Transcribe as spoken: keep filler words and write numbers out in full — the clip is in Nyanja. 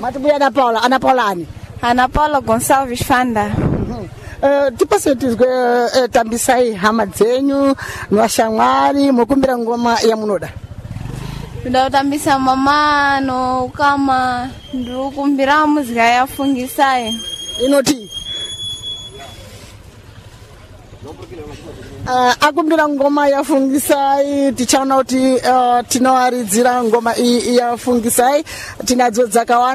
Matibuya Ana Paula, Ana Paulani. Ana Paula Gonçalves Fanda. Uh, tipase tizwe uh, tambisai hama dzenyu nwashamwari mukumbira ngoma ya munoda. Ndotambisa mama no kama ndikumbira muzika yafungisai. Inoti. Uh, akumbira ngoma yafungisai tichaona kuti uh, tinowaridzira ngoma iyi yafungisai tinadzo dzakawanda.